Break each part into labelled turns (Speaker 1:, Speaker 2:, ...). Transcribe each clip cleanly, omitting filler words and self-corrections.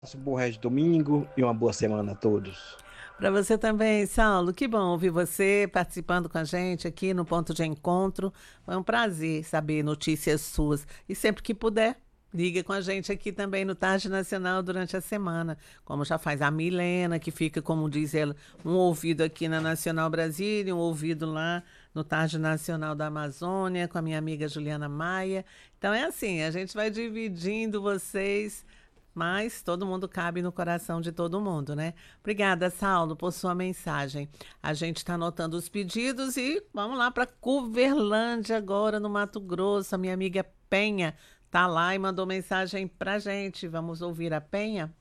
Speaker 1: Bom resto de domingo e uma boa semana a todos.
Speaker 2: Para você também, Saulo. Que bom ouvir você participando com a gente aqui no Ponto de Encontro. Foi um prazer saber notícias suas. E sempre que puder, liga com a gente aqui também no Tarde Nacional durante a semana. Como já faz a Milena, que fica, como diz ela, um ouvido aqui na Nacional Brasília, um ouvido lá no Tarde Nacional da Amazônia, com a minha amiga Juliana Maia. Então é assim, a gente vai dividindo vocês. Mas todo mundo cabe no coração de todo mundo, né? Obrigada, Saulo, por sua mensagem. A gente está anotando os pedidos e vamos lá para Curvelândia agora, no Mato Grosso. A minha amiga Penha tá lá e mandou mensagem para gente. Vamos ouvir a Penha?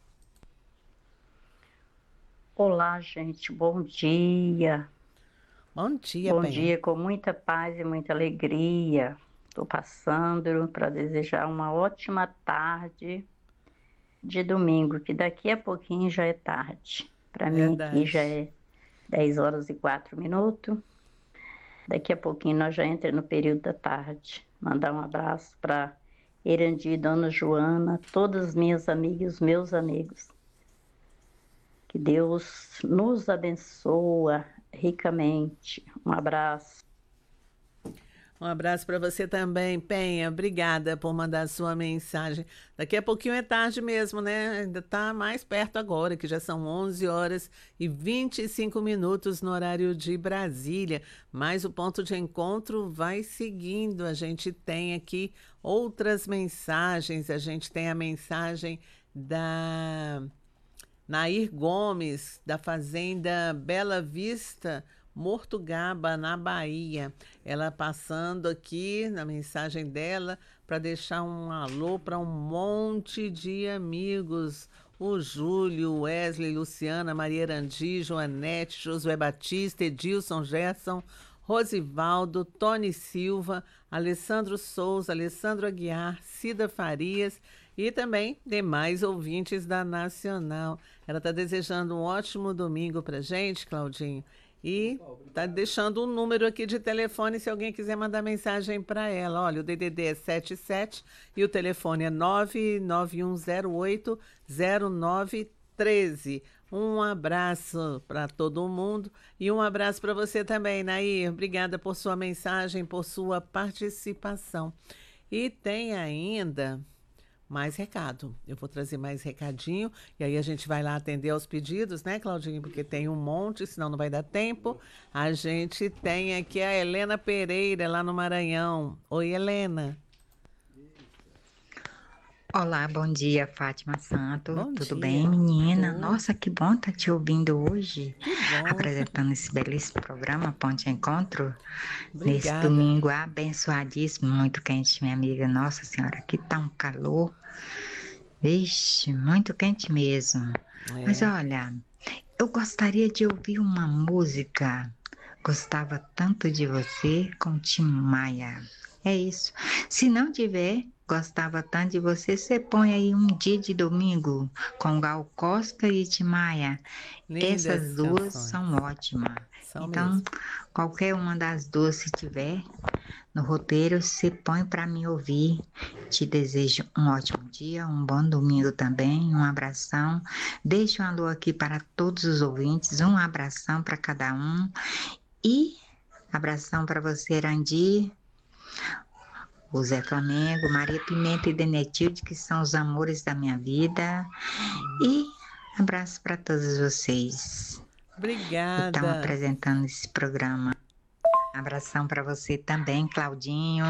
Speaker 3: Olá, gente, bom dia.
Speaker 2: Bom dia,
Speaker 3: Bom
Speaker 2: Penha.
Speaker 3: dia com muita paz e muita alegria. Estou passando para desejar uma ótima tarde de domingo, que daqui a pouquinho já é tarde. Para mim aqui
Speaker 2: Verdade.
Speaker 3: já é 10 horas e 4 minutos. Daqui a pouquinho nós já entramos no período da tarde. Mandar um abraço para Erandi, Dona Joana, todas as minhas amigas, os meus amigos. Que Deus nos abençoa ricamente. Um abraço.
Speaker 2: Um abraço para você também, Penha. Obrigada por mandar a sua mensagem. Daqui a pouquinho é tarde mesmo, né? Ainda está mais perto agora, que já são 11 horas e 25 minutos no horário de Brasília. Mas o ponto de encontro vai seguindo. A gente tem aqui outras mensagens. A gente tem a mensagem da Nair Gomes, da Fazenda Bela Vista, Mortugaba, na Bahia. Ela passando aqui na mensagem dela para deixar um alô para um monte de amigos. O Júlio, Wesley, Luciana, Maria Erandi, Joanete, Josué Batista, Edilson, Gerson, Rosivaldo, Tony Silva, Alessandro Souza, Alessandro Aguiar, Cida Farias e também demais ouvintes da Nacional. Ela está desejando um ótimo domingo para gente, Claudinho. E está deixando um número aqui de telefone se alguém quiser mandar mensagem para ela. Olha, o DDD é 77 e o telefone é 991080913. Um abraço para todo mundo e um abraço para você também, Nair. Obrigada por sua mensagem, por sua participação. E tem ainda mais recado. Eu vou trazer mais recadinho e aí a gente vai lá atender aos pedidos, né, Claudinho? Porque tem um monte, senão não vai dar tempo. A gente tem aqui a Helena Pereira, lá no Maranhão. Oi, Helena.
Speaker 4: Olá, bom dia, Fátima Santo.
Speaker 2: Bom
Speaker 4: Tudo
Speaker 2: dia.
Speaker 4: bem, menina?
Speaker 2: Tudo.
Speaker 4: Nossa, que bom estar te ouvindo hoje,
Speaker 2: Que bom.
Speaker 4: apresentando esse belíssimo programa Ponte Encontro, nesse
Speaker 2: Obrigada.
Speaker 4: domingo abençoadíssimo, muito quente, minha amiga. Nossa Senhora, aqui tá um calor, vixe, muito quente mesmo. Mas
Speaker 2: É.
Speaker 4: olha, eu gostaria de ouvir uma música. Gostava tanto de você com Tim Maia. É isso. Se não tiver, gostava tanto de você, você põe aí um dia de domingo com Gal Costa e Tim Maia. Essas
Speaker 2: Lindas
Speaker 4: duas
Speaker 2: canções.
Speaker 4: são ótimas.
Speaker 2: São
Speaker 4: Então,
Speaker 2: mesmo.
Speaker 4: qualquer uma das duas, se tiver no roteiro, você põe para mim ouvir. Te desejo um ótimo dia, um bom domingo também, um abração. Deixo um alô aqui para todos os ouvintes, um abração para cada um. E abração para você, Erandi, o Zé Flamengo, Maria Pimenta e Denetilde, que são os amores da minha vida. E abraço para todos vocês que estão
Speaker 2: Obrigada.
Speaker 4: apresentando esse programa. Abração para você também, Claudinho.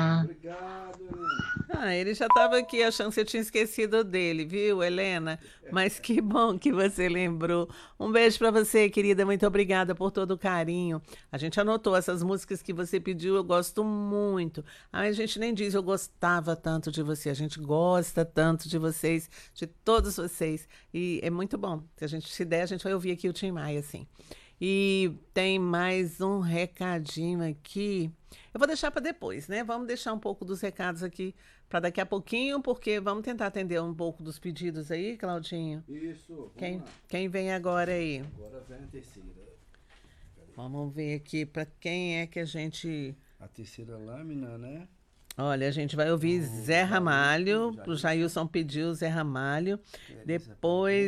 Speaker 2: Ah, ele já estava aqui, achando que você tinha esquecido dele, viu, Helena? Mas que bom que você lembrou. Um beijo para você, querida. Muito obrigada por todo o carinho. A gente anotou essas músicas que você pediu, eu gosto muito. Ah, a gente nem diz eu gostava tanto de você, a gente gosta tanto de vocês, de todos vocês. E é muito bom. Se a gente se der, a gente vai ouvir aqui o Tim Maia, assim. E tem mais um recadinho aqui. Eu vou deixar para depois, né? Vamos deixar um pouco dos recados aqui para daqui a pouquinho, porque vamos tentar atender um pouco dos pedidos aí, Claudinho.
Speaker 1: Isso, vamos
Speaker 2: Quem,
Speaker 1: lá.
Speaker 2: quem vem agora aí?
Speaker 1: Agora vem a terceira.
Speaker 2: Vamos ver aqui para quem é que a gente.
Speaker 1: A terceira lâmina, né?
Speaker 2: Olha, a gente vai ouvir Zé Ramalho. O Jailson pediu Zé Ramalho.
Speaker 1: Teresa
Speaker 2: Depois.